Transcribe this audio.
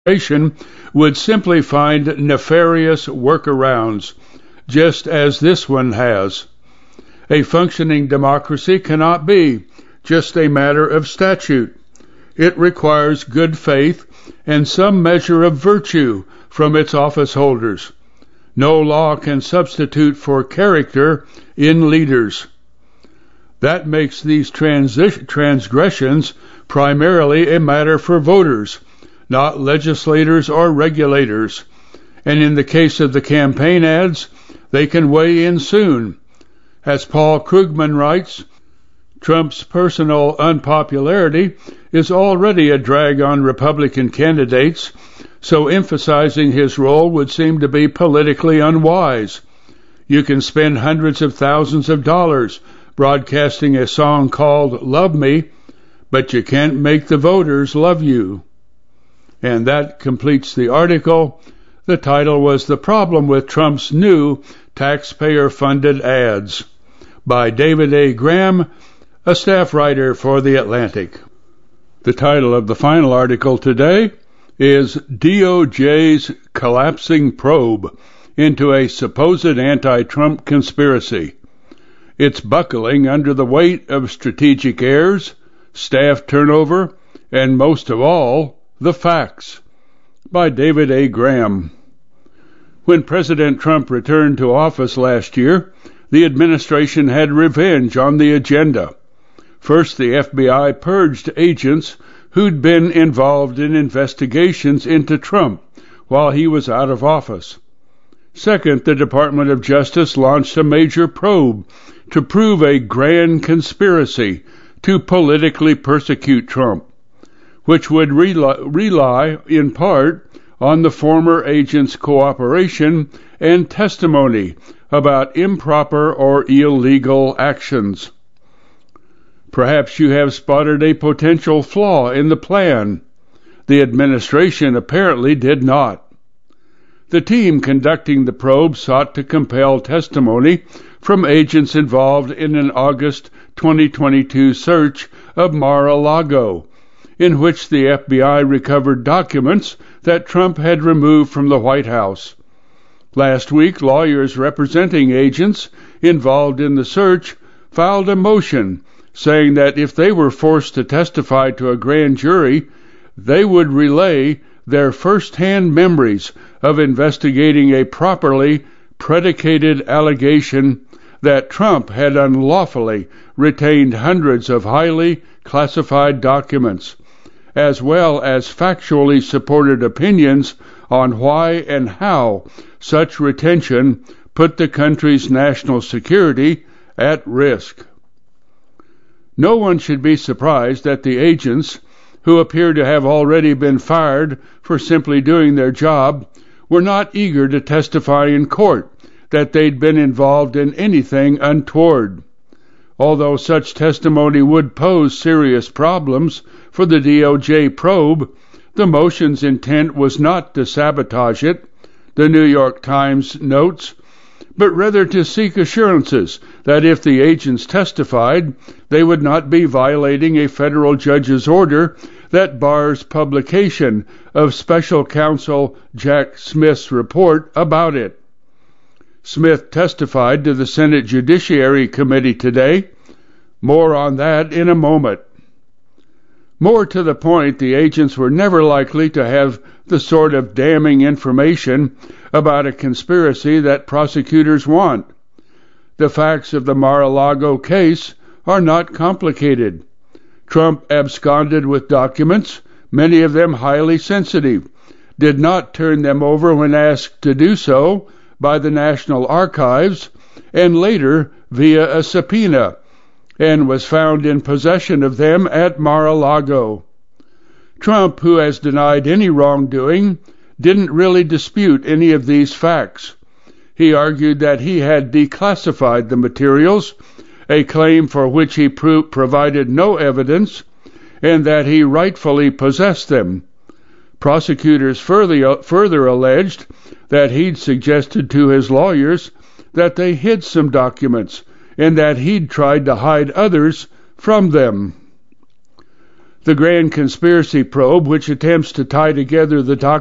administration would simply find nefarious workarounds, just as this one has. A functioning democracy cannot be just a matter of statute. It requires good faith and some measure of virtue from its office holders. No law can substitute for character in leaders. That makes these transgressions primarily a matter for voters, not legislators or regulators. And in the case of the campaign ads, they can weigh in soon. As Paul Krugman writes, Trump's personal unpopularity is already a drag on Republican candidates, so emphasizing his role would seem to be politically unwise. You can spend hundreds of thousands of dollars broadcasting a song called Love Me, but you can't make the voters love you. And that completes the article. The title was The Problem with Trump's New Taxpayer-Funded Ads by David A. Graham, a staff writer for The Atlantic. The title of the final article today is DOJ's Collapsing Probe into a Supposed Anti-Trump Conspiracy. It's buckling under the weight of strategic errors, staff turnover, and most of all, the facts. By David A. Graham. When President Trump returned to office last year, the administration had revenge on the agenda. First, the FBI purged agents who'd been involved in investigations into Trump while he was out of office. Second, the Department of Justice launched a major probe to prove a grand conspiracy to politically persecute Trump, which would rely in part on the former agent's cooperation and testimony about improper or illegal actions. Perhaps you have spotted a potential flaw in the plan. The administration apparently did not. The team conducting the probe sought to compel testimony from agents involved in an August 2022 search of Mar-a-Lago, in which the FBI recovered documents that Trump had removed from the White House. Last week, lawyers representing agents involved in the search filed a motion saying that if they were forced to testify to a grand jury, they would relay their first-hand memories of investigating a properly predicated allegation that Trump had unlawfully retained hundreds of highly classified documents, as well as factually supported opinions on why and how such retention put the country's national security at risk. No one should be surprised that the agents, who appear to have already been fired for simply doing their job, were not eager to testify in court that they'd been involved in anything untoward. Although such testimony would pose serious problems for the DOJ probe, the motion's intent was not to sabotage it, the New York Times notes, but rather to seek assurances that if the agents testified, they would not be violating a federal judge's order that bars publication of Special Counsel Jack Smith's report about it. Smith testified to the Senate Judiciary Committee today. More on that in a moment. More to the point, the agents were never likely to have the sort of damning information about a conspiracy that prosecutors want. The facts of the Mar-a-Lago case are not complicated. Trump absconded with documents, many of them highly sensitive, did not turn them over when asked to do so by the National Archives, and later via a subpoena, and was found in possession of them at Mar-a-Lago. Trump, who has denied any wrongdoing, didn't really dispute any of these facts. He argued that he had declassified the materials, a claim for which he provided no evidence, and that he rightfully possessed them. Prosecutors further alleged that he'd suggested to his lawyers that they hid some documents and that he'd tried to hide others from them. The Grand Conspiracy Probe, which attempts to tie together the